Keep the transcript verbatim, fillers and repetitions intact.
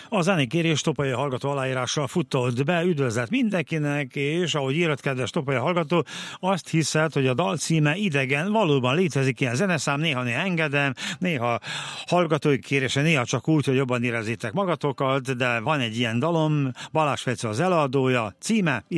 A zenékérés Topolya hallgató aláírással futott be, üdvözlet mindenkinek, és ahogy írott kedves Topolya hallgató, azt hiszed, hogy a dal címe idegen, valóban létezik ilyen zeneszám, néha-néha engedem, néha hallgatói kérése, néha csak úgy, hogy jobban érezzétek magatokat, de van egy ilyen dalom, Balázs Fece az előadója, címe